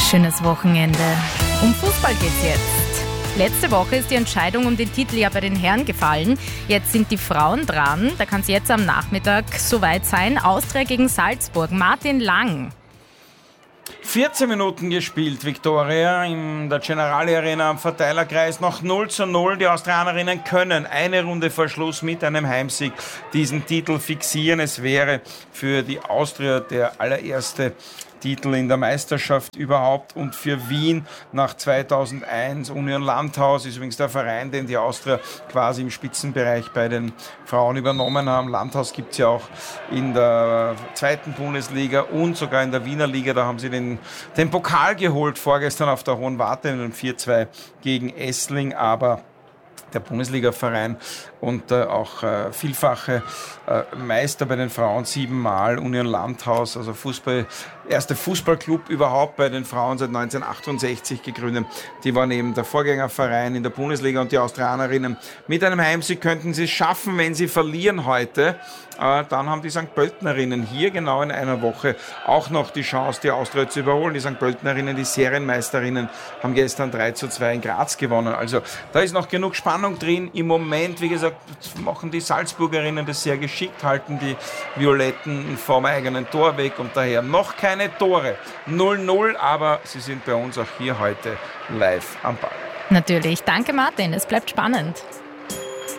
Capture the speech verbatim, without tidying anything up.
Schönes Wochenende. Um Fußball geht's jetzt. Letzte Woche ist die Entscheidung um den Titel ja bei den Herren gefallen. Jetzt sind die Frauen dran. Da kann es jetzt am Nachmittag soweit sein. Austria gegen Salzburg. Martin Lang. vierzehn Minuten gespielt, Viktoria in der Generali Arena am Verteilerkreis, noch null zu null. Die Austrianerinnen können eine Runde vor Schluss mit einem Heimsieg diesen Titel fixieren. Es wäre für die Austria der allererste Titel in der Meisterschaft überhaupt und für Wien nach zweitausendeins. Union Landhaus ist übrigens der Verein, den die Austria quasi im Spitzenbereich bei den Frauen übernommen haben. Landhaus gibt es ja auch in der zweiten Bundesliga und sogar in der Wiener Liga. Da haben sie den, den Pokal geholt vorgestern auf der Hohen Warte in einem vier zwei gegen Essling, aber der Bundesliga-Verein und äh, auch äh, vielfache äh, Meister bei den Frauen, siebenmal Union Landhaus, also Fußball, erste Fußballclub überhaupt bei den Frauen seit neunzehnhundertachtundsechzig gegründet. Die waren eben der Vorgängerverein in der Bundesliga und die Austrianerinnen mit einem Heimsieg könnten sie es schaffen, wenn sie verlieren heute. Äh, dann haben die Sankt Pöltenerinnen hier genau in einer Woche auch noch die Chance, die Austria zu überholen. Die Sankt Pöltenerinnen, die Serienmeisterinnen, haben gestern drei zu zwei in Graz gewonnen. Also da ist noch genug Spannung drin. Im Moment, wie gesagt, machen die Salzburgerinnen das sehr geschickt, halten die Violetten vom eigenen Tor weg und daher noch keine Tore. null null, aber sie sind bei uns auch hier heute live am Ball. Natürlich. Danke, Martin. Es bleibt spannend.